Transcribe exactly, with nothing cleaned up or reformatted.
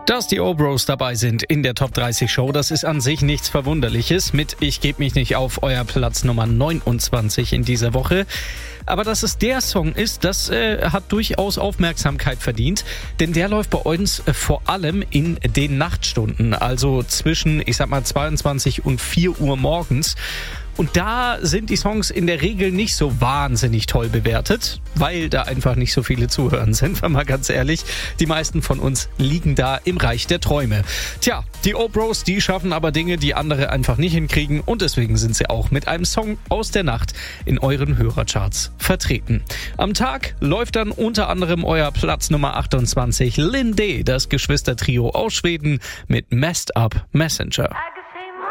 Dass die O-Bros dabei sind in der Top dreißig Show, das ist an sich nichts Verwunderliches. Mit Ich geb mich nicht auf, euer Platz Nummer neunundzwanzig in dieser Woche. Aber dass es der Song ist, das äh, hat durchaus Aufmerksamkeit verdient. Denn der läuft bei uns äh, vor allem in den Nachtstunden. Also zwischen, ich sag mal, zweiundzwanzig und vier Uhr morgens. Und da sind die Songs in der Regel nicht so wahnsinnig toll bewertet, weil da einfach nicht so viele zuhören, sind wir mal ganz ehrlich. Die meisten von uns liegen da im Reich der Träume. Tja, die O-Bros, die schaffen aber Dinge, die andere einfach nicht hinkriegen. Und deswegen sind sie auch mit einem Song aus der Nacht in euren Hörercharts vertreten. Am Tag läuft dann unter anderem euer Platz Nummer achtundzwanzig, Linde, das Geschwistertrio aus Schweden mit Messed Up Messenger.